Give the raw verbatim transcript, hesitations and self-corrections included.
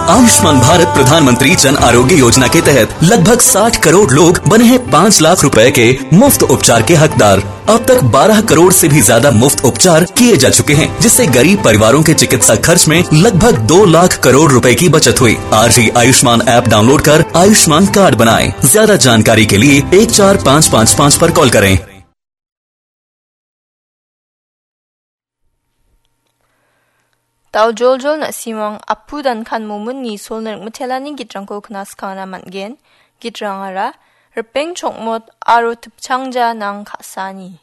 आयुष्मान भारत प्रधानमंत्री जन आरोग्य योजना के तहत लगभग साठ करोड़ लोग बने हैं पाँच लाख रुपए के मुफ्त उपचार के हकदार। अब तक बारह करोड़ से भी ज्यादा मुफ्त उपचार किए जा चुके हैं, जिससे गरीब परिवारों के चिकित्सा खर्च में लगभग दो लाख करोड़ रुपए की बचत हुई। आज ही आयुष्मान ऐप डाउनलोड कर आयुष्मान कार्ड बनाएं। ज्यादा जानकारी के लिए एक चार पाँच पाँच पाँच पर कॉल करें। Tau jol-jol na simang apudan kan mumun ni sol na mutela ni gitrang ko knas kana manggen gitrang ara repeng chokmot aro tupchangja nang kasani.